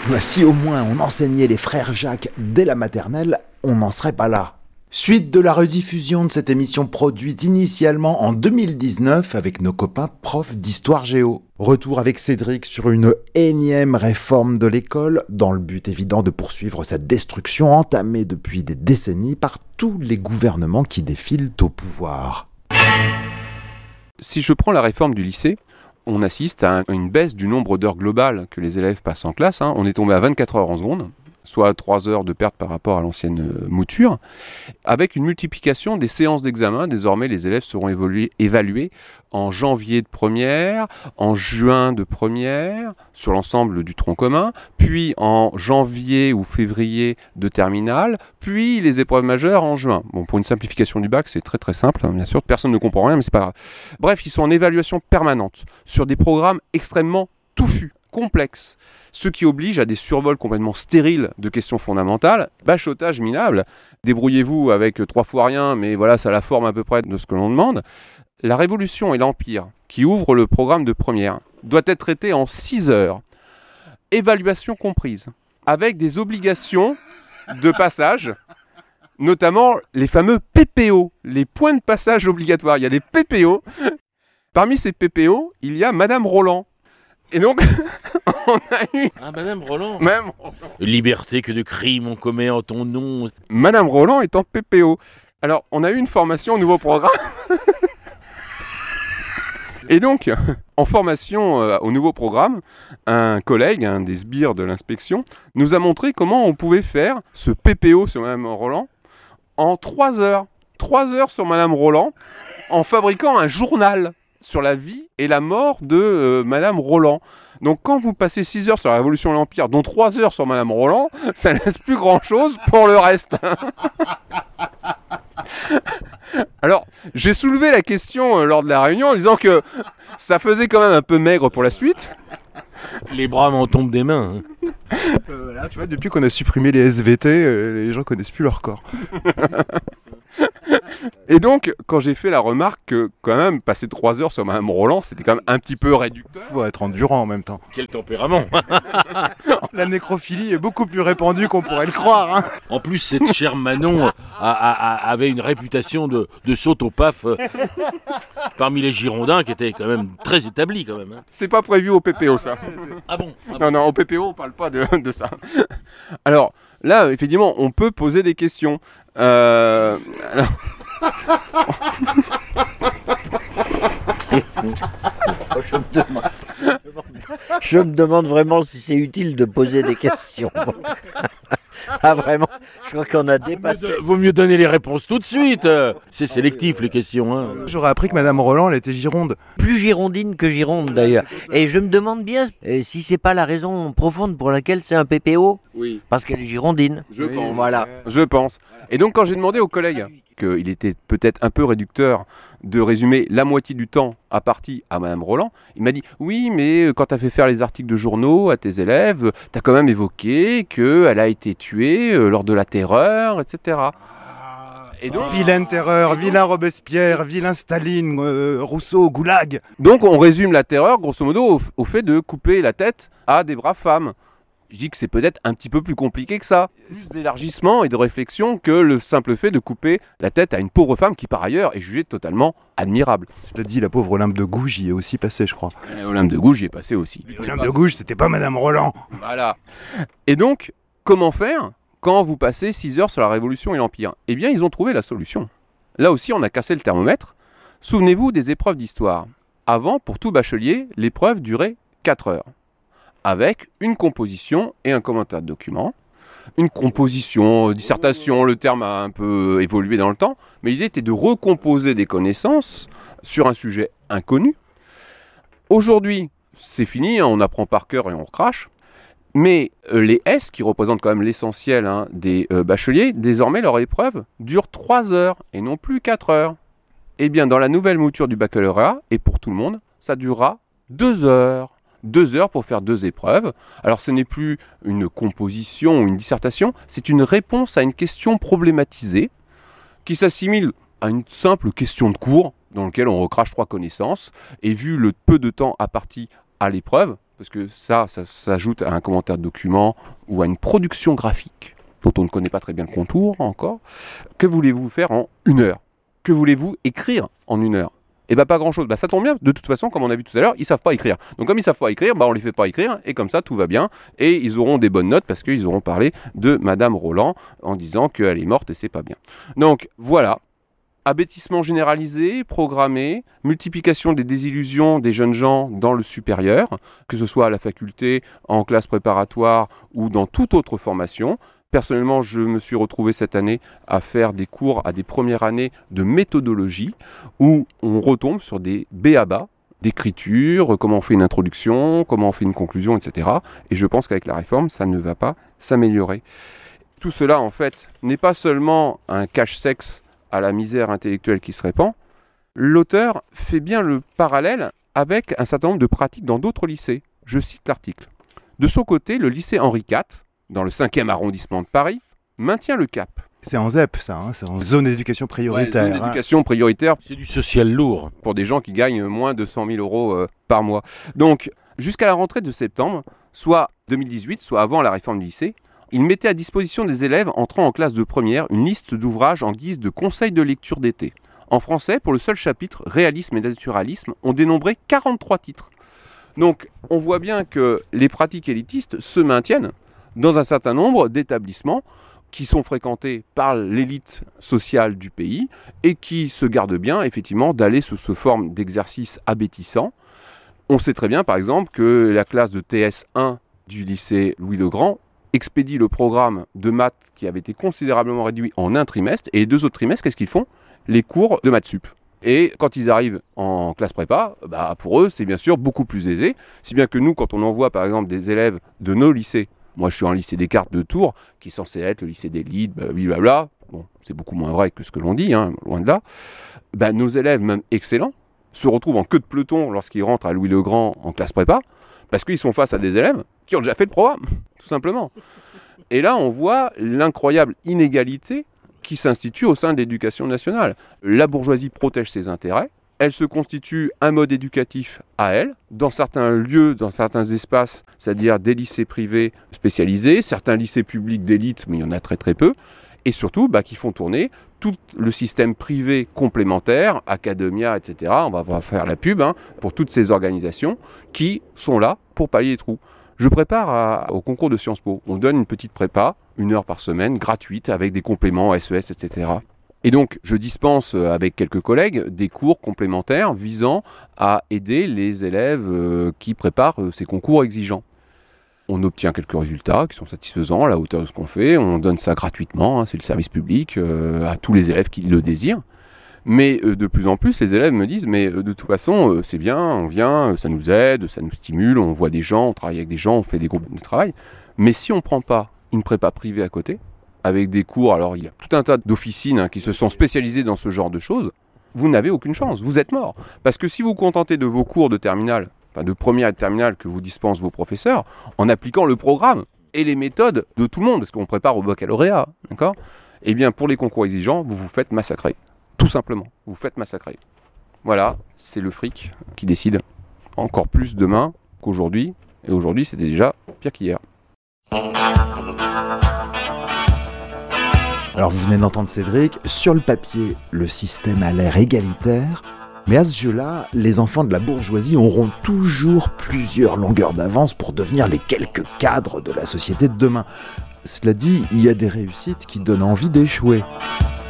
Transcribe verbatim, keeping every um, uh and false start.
Bah, si au moins on enseignait les frères Jacques dès la maternelle, on n'en serait pas là. Suite de la rediffusion de cette émission produite initialement en deux mille dix-neuf avec nos copains profs d'histoire géo. Retour avec Cédric sur une énième réforme de l'école, dans le but évident de poursuivre cette destruction entamée depuis des décennies par tous les gouvernements qui défilent au pouvoir. Si je prends la réforme du lycée, on assiste à une baisse du nombre d'heures globales que les élèves passent en classe. Hein. On est tombé à vingt-quatre heures en seconde, soit trois heures de perte par rapport à l'ancienne mouture. Avec une multiplication des séances d'examen, désormais les élèves seront évolués, évalués en janvier de première, en juin de première, sur l'ensemble du tronc commun, puis en janvier ou février de terminale, puis les épreuves majeures en juin. Bon, pour une simplification du bac, c'est très très simple, hein, bien sûr, personne ne comprend rien, mais c'est pas grave. Bref, ils sont en évaluation permanente, sur des programmes extrêmement touffus, complexes, ce qui oblige à des survols complètement stériles de questions fondamentales, bachotage minable, débrouillez-vous avec trois fois rien, mais voilà, ça la forme à peu près de ce que l'on demande. La Révolution et l'Empire, qui ouvre le programme de première, doit être traité en six heures, évaluation comprise, avec des obligations de passage, notamment les fameux P P O, les points de passage obligatoires. Il y a des P P O. Parmi ces P P O, il y a Madame Roland. Et donc, on a eu... Ah, Madame Roland. Même... Liberté que de crimes on commet en ton nom. Madame Roland est en P P O. Alors, on a eu une formation au nouveau programme. Et donc, en formation euh, au nouveau programme, un collègue, un des sbires de l'inspection, nous a montré comment on pouvait faire ce P P O sur Madame Roland en trois heures. Trois heures sur Madame Roland, en fabriquant un journal sur la vie et la mort de euh, Madame Roland. Donc quand vous passez six heures sur la Révolution et l'Empire, dont trois heures sur Madame Roland, ça laisse plus grand-chose pour le reste. Alors, j'ai soulevé la question euh, lors de la réunion en disant que ça faisait quand même un peu maigre pour la suite. Les bras m'en tombent des mains. Hein. Euh, voilà, tu vois, depuis qu'on a supprimé les S V T, euh, les gens connaissent plus leur corps. Et donc, quand j'ai fait la remarque que, quand même, passer trois heures sur Madame Roland, c'était quand même un petit peu réducteur. Faut être endurant en même temps. Quel tempérament. La nécrophilie est beaucoup plus répandue qu'on pourrait le croire. Hein. En plus, cette chère Manon a, a, a, avait une réputation de, de saute au paf euh, parmi les Girondins, qui était quand même très établie quand même. Hein. C'est pas prévu au P P O, ça. Ah bon, ah bon. Non, non, au P P O, on parle pas de, de ça. Alors, là, effectivement, on peut poser des questions. Euh... Alors... je, me demande... je me demande vraiment si c'est utile de poser des questions. Ah vraiment, je crois qu'on a dépassé. Vaut mieux, vaut mieux donner les réponses tout de suite. C'est sélectif les questions. Hein. J'aurais appris que Madame Roland, elle était gironde. Plus girondine que gironde d'ailleurs. Et je me demande bien euh, si c'est pas la raison profonde pour laquelle c'est un P P O. Oui. Parce qu'elle est girondine. Je oui, pense. Voilà. Je pense. Et donc quand j'ai demandé aux collègues qu'il était peut-être un peu réducteur de résumer la moitié du temps à partie à Madame Roland, il m'a dit « Oui, mais quand tu as fait faire les articles de journaux à tes élèves, tu as quand même évoqué qu'elle a été tuée euh, lors de la terreur, et cetera » Et donc, vilaine terreur, vilain Robespierre, vilain Staline, euh, Rousseau, Goulag. Donc on résume la terreur, grosso modo, au, au fait de couper la tête à des braves femmes. Je dis que c'est peut-être un petit peu plus compliqué que ça. Plus d'élargissement et de réflexion que le simple fait de couper la tête à une pauvre femme qui, par ailleurs, est jugée totalement admirable. Cela dit, la pauvre Olympe de Gouges y est aussi passée, je crois. Et Olympe de Gouges y est passée aussi. Olympe de Gouges, c'était pas Madame Roland. Voilà. Et donc, comment faire quand vous passez six heures sur la Révolution et l'Empire ? Eh bien, ils ont trouvé la solution. Là aussi, on a cassé le thermomètre. Souvenez-vous des épreuves d'histoire. Avant, pour tout bachelier, l'épreuve durait quatre heures. Avec une composition et un commentaire de document. Une composition, euh, dissertation, le terme a un peu évolué dans le temps, mais l'idée était de recomposer des connaissances sur un sujet inconnu. Aujourd'hui, c'est fini, hein, on apprend par cœur et on recrache, mais euh, les S, qui représentent quand même l'essentiel hein, des euh, bacheliers, désormais leur épreuve dure trois heures et non plus quatre heures. Eh bien, dans la nouvelle mouture du baccalauréat, et pour tout le monde, ça durera deux heures. Deux heures pour faire deux épreuves. Alors ce n'est plus une composition ou une dissertation, c'est une réponse à une question problématisée qui s'assimile à une simple question de cours dans laquelle on recrache trois connaissances. Et vu le peu de temps imparti à l'épreuve, parce que ça, ça s'ajoute à un commentaire de document ou à une production graphique, dont on ne connaît pas très bien le contour encore. Que voulez-vous faire en une heure ? Que voulez-vous écrire en une heure ? Eh bien, pas grand-chose. Bah, ça tombe bien. De toute façon, comme on a vu tout à l'heure, ils ne savent pas écrire. Donc, comme ils ne savent pas écrire, bah, on ne les fait pas écrire. Et comme ça, tout va bien. Et ils auront des bonnes notes parce qu'ils auront parlé de Madame Roland en disant qu'elle est morte et c'est pas bien. Donc, voilà. Abêtissement généralisé, programmé, multiplication des désillusions des jeunes gens dans le supérieur, que ce soit à la faculté, en classe préparatoire ou dans toute autre formation. Personnellement, je me suis retrouvé cette année à faire des cours à des premières années de méthodologie où on retombe sur des B A B A, d'écriture, comment on fait une introduction, comment on fait une conclusion, et cetera. Et je pense qu'avec la réforme, ça ne va pas s'améliorer. Tout cela, en fait, n'est pas seulement un cache-sexe à la misère intellectuelle qui se répand. L'auteur fait bien le parallèle avec un certain nombre de pratiques dans d'autres lycées. Je cite l'article. De son côté, le lycée Henri quatre, dans le cinquième arrondissement de Paris, maintient le cap. C'est en Z E P, ça, hein, c'est en zone d'éducation prioritaire. Ouais, zone d'éducation prioritaire. C'est du social lourd. Pour des gens qui gagnent moins de cent mille euros euh, par mois. Donc, jusqu'à la rentrée de septembre, soit deux mille dix-huit, soit avant la réforme du lycée, il mettait à disposition des élèves entrant en classe de première une liste d'ouvrages en guise de conseil de lecture d'été. En français, pour le seul chapitre Réalisme et naturalisme, on dénombrait quarante-trois titres. Donc, on voit bien que les pratiques élitistes se maintiennent dans un certain nombre d'établissements qui sont fréquentés par l'élite sociale du pays et qui se gardent bien, effectivement, d'aller sous ce forme d'exercice abêtissant. On sait très bien, par exemple, que la classe de T S un du lycée Louis-le-Grand expédie le programme de maths qui avait été considérablement réduit en un trimestre, et les deux autres trimestres, qu'est-ce qu'ils font ? Les cours de maths sup. Et quand ils arrivent en classe prépa, bah pour eux, c'est bien sûr beaucoup plus aisé, si bien que nous, quand on envoie, par exemple, des élèves de nos lycées, moi, je suis en lycée Descartes de Tours, qui est censé être le lycée d'élite, blablabla. Bon, c'est beaucoup moins vrai que ce que l'on dit, hein, loin de là. Ben, nos élèves, même excellents, se retrouvent en queue de peloton lorsqu'ils rentrent à Louis-le-Grand en classe prépa, parce qu'ils sont face à des élèves qui ont déjà fait le programme, tout simplement. Et là, on voit l'incroyable inégalité qui s'institue au sein de l'éducation nationale. La bourgeoisie protège ses intérêts. Elle se constitue un mode éducatif à elle, dans certains lieux, dans certains espaces, c'est-à-dire des lycées privés spécialisés, certains lycées publics d'élite, mais il y en a très très peu, et surtout bah, qui font tourner tout le système privé complémentaire, Academia, et cetera. On va, on va faire la pub hein, pour toutes ces organisations qui sont là pour pallier les trous. Je prépare à, au concours de Sciences Po. On donne une petite prépa, une heure par semaine, gratuite, avec des compléments S E S, et cetera. Et donc, je dispense avec quelques collègues des cours complémentaires visant à aider les élèves euh, qui préparent euh, ces concours exigeants. On obtient quelques résultats qui sont satisfaisants à la hauteur de ce qu'on fait. On donne ça gratuitement, hein, c'est le service public, euh, à tous les élèves qui le désirent. Mais euh, de plus en plus, les élèves me disent « mais euh, de toute façon, euh, c'est bien, on vient, euh, ça nous aide, ça nous stimule, on voit des gens, on travaille avec des gens, on fait des groupes de travail. Mais si on ne prend pas une prépa privée à côté, avec des cours, alors il y a tout un tas d'officines hein, qui se sont spécialisées dans ce genre de choses, vous n'avez aucune chance, vous êtes mort. Parce que si vous vous contentez de vos cours de terminale, enfin de première et de terminale que vous dispensent vos professeurs, en appliquant le programme et les méthodes de tout le monde, parce qu'on prépare au baccalauréat, d'accord ? Eh bien, pour les concours exigeants, vous vous faites massacrer. Tout simplement, vous vous faites massacrer. Voilà, c'est le fric qui décide. Encore plus demain qu'aujourd'hui, et aujourd'hui c'était déjà pire qu'hier. Alors vous venez d'entendre Cédric, sur le papier, le système a l'air égalitaire, mais à ce jeu-là, les enfants de la bourgeoisie auront toujours plusieurs longueurs d'avance pour devenir les quelques cadres de la société de demain. Cela dit, il y a des réussites qui donnent envie d'échouer.